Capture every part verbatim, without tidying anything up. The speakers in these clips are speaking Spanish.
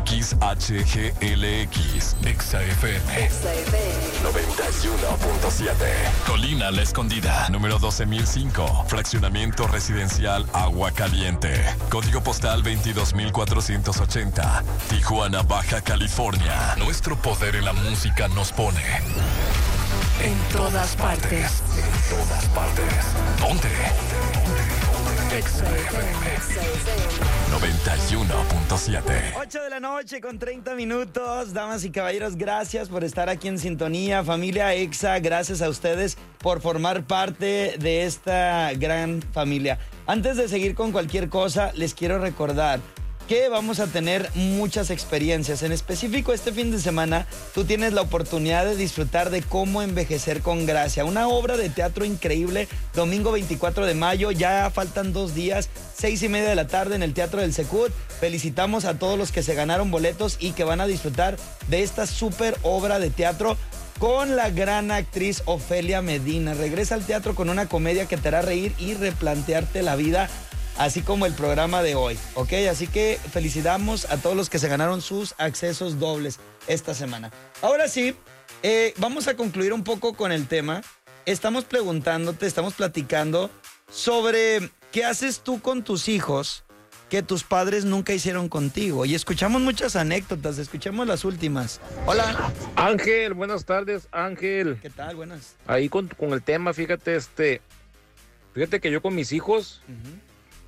X H G L X, Exa F M. Exa F M. noventa y uno punto siete. Colina La Escondida, número doce mil cinco. Fraccionamiento residencial Agua Caliente. Código postal veintidós mil cuatrocientos ochenta. Tijuana, Baja California. Nuestro poder en la música nos pone en todas partes. En todas partes. ¿Dónde? Exa F M noventa y uno punto siete. ocho de la noche con treinta minutos. Damas y caballeros, gracias por estar aquí en sintonía. Familia Exa, gracias a ustedes por formar parte de esta gran familia. Antes de seguir con cualquier cosa, les quiero recordar que vamos a tener muchas experiencias. En específico, este fin de semana, tú tienes la oportunidad de disfrutar de Cómo envejecer con gracia. Una obra de teatro increíble, domingo veinticuatro de mayo, ya faltan dos días, seis y media de la tarde en el Teatro del Secut. Felicitamos a todos los que se ganaron boletos y que van a disfrutar de esta súper obra de teatro con la gran actriz Ofelia Medina. Regresa al teatro con una comedia que te hará reír y replantearte la vida, así como el programa de hoy, ¿ok? Así que felicitamos a todos los que se ganaron sus accesos dobles esta semana. Ahora sí, eh, vamos a concluir un poco con el tema. Estamos preguntándote, estamos platicando sobre qué haces tú con tus hijos que tus padres nunca hicieron contigo. Y escuchamos muchas anécdotas, escuchamos las últimas. Hola. Ángel, buenas tardes, Ángel. ¿Qué tal? Buenas. Ahí con, con el tema, fíjate, este, fíjate que yo con mis hijos... Uh-huh.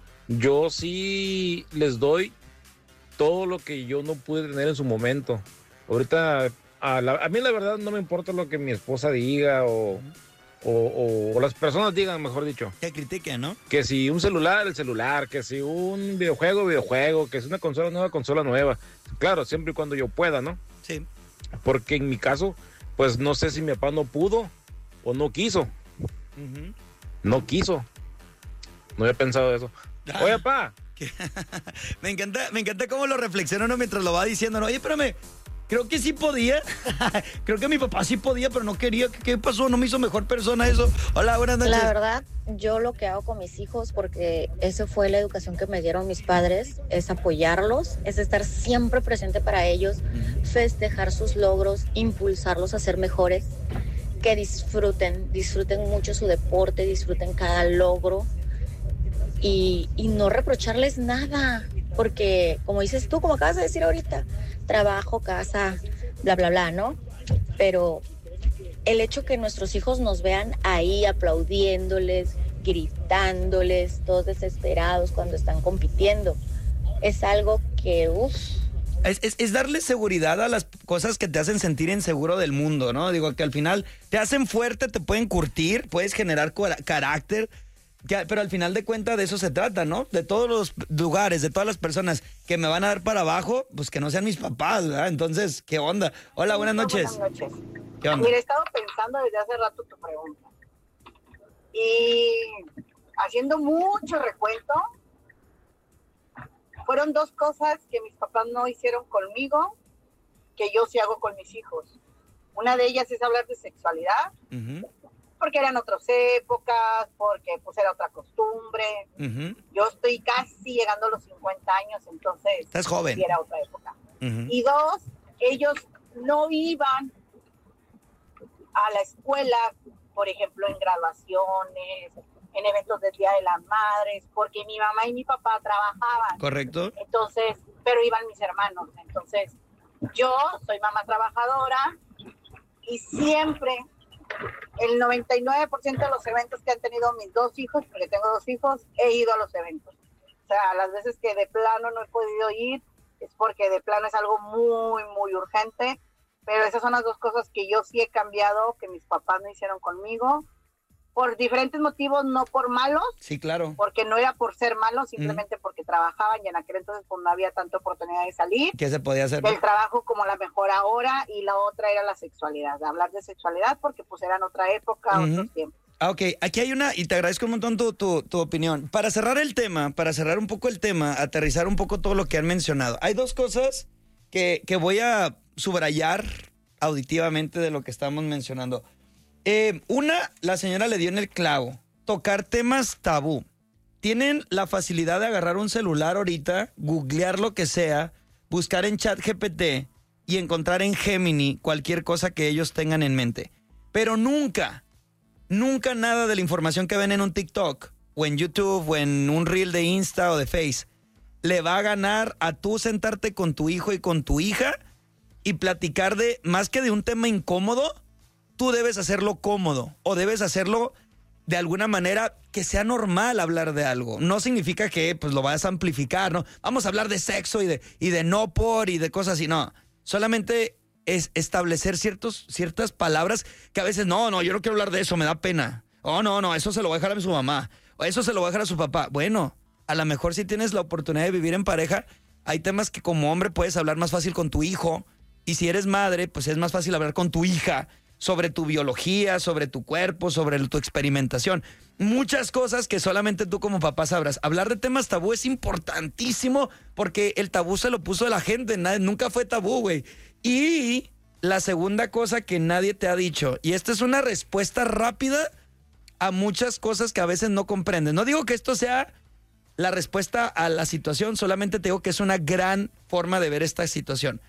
Yo sí les doy todo lo que yo no pude tener en su momento. Ahorita, a, la, a mí la verdad no me importa lo que mi esposa diga o, o, o, o las personas digan, mejor dicho. Que critiquen, ¿no? Que si un celular, el celular, que si un videojuego, videojuego, que si una consola nueva, consola nueva. Claro, siempre y cuando yo pueda, ¿no? Sí. Porque en mi caso, pues no sé si mi papá no pudo o no quiso. Uh-huh. No quiso. No había pensado eso. Oye, papá. me encanta, me encanta cómo lo reflexiona uno mientras lo va diciendo. ¿No? Oye, espérame, creo que sí podía. Creo que mi papá sí podía, pero no quería. ¿Qué pasó? ¿No me hizo mejor persona eso? Hola, buenas noches. La verdad, yo lo que hago con mis hijos, porque esa fue la educación que me dieron mis padres, es apoyarlos, es estar siempre presente para ellos, festejar sus logros, impulsarlos a ser mejores, que disfruten, disfruten mucho su deporte, disfruten cada logro. Y, y no reprocharles nada, porque como dices tú, como acabas de decir ahorita, trabajo, casa, bla, bla, bla, ¿no? Pero el hecho que nuestros hijos nos vean ahí aplaudiéndoles, gritándoles, todos desesperados cuando están compitiendo, es algo que, uff. Es, es, es darle seguridad a las cosas que te hacen sentir inseguro del mundo, ¿no? Digo, que al final te hacen fuerte, te pueden curtir, puedes generar carácter. Que, pero al final de cuentas de eso se trata, ¿no? De todos los lugares, de todas las personas que me van a dar para abajo, pues que no sean mis papás, ¿verdad? Entonces, ¿qué onda? Hola, buenas noches. Buenas noches. ¿Qué onda? Mira, he estado pensando desde hace rato tu pregunta. Y haciendo mucho recuento, fueron dos cosas que mis papás no hicieron conmigo, que yo sí hago con mis hijos. Una de ellas es hablar de sexualidad. Uh-huh. Porque eran otras épocas, porque pues era otra costumbre. Uh-huh. Yo estoy casi llegando a los cincuenta años, entonces... Estás joven. Sí, era otra época. Uh-huh. Y dos, ellos no iban a la escuela, por ejemplo, en graduaciones, en eventos del Día de las Madres, porque mi mamá y mi papá trabajaban. Correcto. Entonces, pero iban mis hermanos. Entonces, yo soy mamá trabajadora y siempre... el noventa y nueve por ciento de los eventos que han tenido mis dos hijos, porque tengo dos hijos, he ido a los eventos. O sea, las veces que de plano no he podido ir, es porque de plano es algo muy, muy urgente. Pero esas son las dos cosas que yo sí he cambiado, que mis papás no hicieron conmigo. Por diferentes motivos, no por malos. Sí, claro. Porque no era por ser malos, simplemente mm. porque trabajaban y en aquel entonces pues, no había tanta oportunidad de salir. ¿Qué se podía hacer? El trabajo como la mejor ahora, y la otra era la sexualidad. Hablar de sexualidad porque pues eran otra época, uh-huh. otros tiempos. Ah, ok, aquí hay una, y te agradezco un montón tu, tu, tu opinión. Para cerrar el tema, para cerrar un poco el tema, aterrizar un poco todo lo que han mencionado. Hay dos cosas que, que voy a subrayar auditivamente de lo que estamos mencionando. Eh, una, la señora le dio en el clavo. Tocar temas tabú. Tienen la facilidad de agarrar un celular ahorita, googlear lo que sea, buscar en ChatGPT y encontrar en Gemini cualquier cosa que ellos tengan en mente. Pero nunca, nunca nada de la información que ven en un TikTok o en YouTube o en un reel de Insta o de Face le va a ganar a tú sentarte con tu hijo y con tu hija y platicar de, más que de un tema incómodo, tú debes hacerlo cómodo o debes hacerlo de alguna manera que sea normal hablar de algo. No significa que pues lo vayas a amplificar, ¿no? Vamos a hablar de sexo y de, y de no por y de cosas así, no. Solamente es establecer ciertos, ciertas palabras que a veces, no, no, yo no quiero hablar de eso, me da pena. Oh, no, no, eso se lo voy a dejar a su mamá. O eso se lo voy a dejar a su papá. Bueno, a lo mejor si tienes la oportunidad de vivir en pareja, hay temas que como hombre puedes hablar más fácil con tu hijo. Y si eres madre, pues es más fácil hablar con tu hija sobre tu biología, sobre tu cuerpo, sobre tu experimentación. Muchas cosas que solamente tú como papá sabrás. Hablar de temas tabú es importantísimo porque el tabú se lo puso la gente. Nadie, nunca fue tabú, güey. Y la segunda cosa que nadie te ha dicho, y esta es una respuesta rápida a muchas cosas que a veces no comprendes. No digo que esto sea la respuesta a la situación, solamente te digo que es una gran forma de ver esta situación.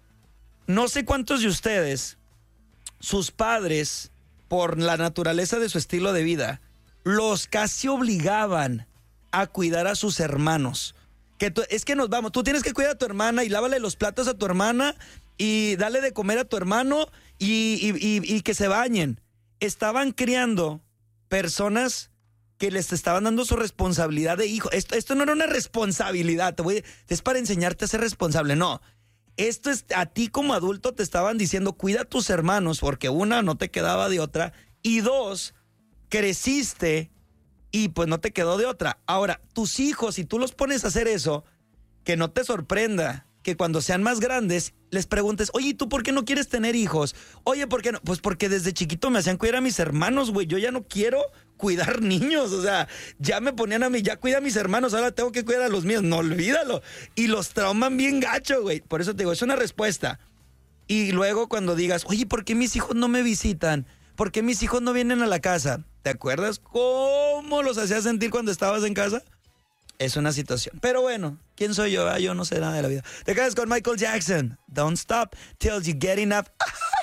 No sé cuántos de ustedes, sus padres, por la naturaleza de su estilo de vida, los casi obligaban a cuidar a sus hermanos. Que tú, es que nos vamos, tú tienes que cuidar a tu hermana y lávale los platos a tu hermana y dale de comer a tu hermano y, y, y, y que se bañen. Estaban criando personas que les estaban dando su responsabilidad de hijo. Esto, esto no era una responsabilidad, te voy, es para enseñarte a ser responsable, no. Esto es, a ti como adulto te estaban diciendo, cuida a tus hermanos, porque una, no te quedaba de otra, y dos, creciste y pues no te quedó de otra. Ahora, tus hijos, si tú los pones a hacer eso, que no te sorprenda que cuando sean más grandes les preguntes, oye, ¿tú por qué no quieres tener hijos? Oye, ¿por qué no? Pues porque desde chiquito me hacían cuidar a mis hermanos, güey. Yo ya no quiero cuidar niños, o sea, ya me ponían a mí, ya cuida a mis hermanos, ahora tengo que cuidar a los míos. No, olvídalo. Y los trauman bien gacho, güey. Por eso te digo, es una respuesta. Y luego cuando digas, oye, ¿por qué mis hijos no me visitan? ¿Por qué mis hijos no vienen a la casa? ¿Te acuerdas cómo los hacías sentir cuando estabas en casa? Es una situación. Pero bueno, ¿quién soy yo? Ah, yo no sé nada de la vida. Te quedas con Michael Jackson. Don't stop till you get enough.